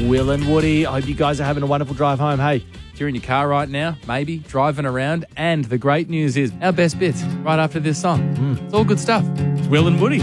Will and Woody. I hope you guys are having a wonderful drive home. Hey, If you're in your car right now, maybe driving around, and the great news is our best bits right after this song. It's all good stuff. it's Will and Woody.